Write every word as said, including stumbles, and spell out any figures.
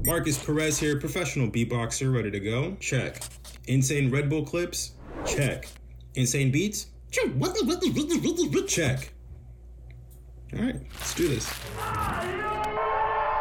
Marcus Perez here, professional beatboxer, ready to go. Check. Insane Red Bull clips? Check. Insane beats? Check. All right, let's do this.